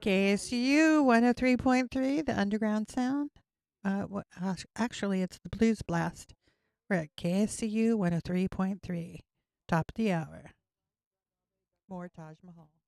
KSU 103.3, the underground sound. Actually, it's the Blues Blast. We're at KSU 103.3, top of the hour. More Taj Mahal.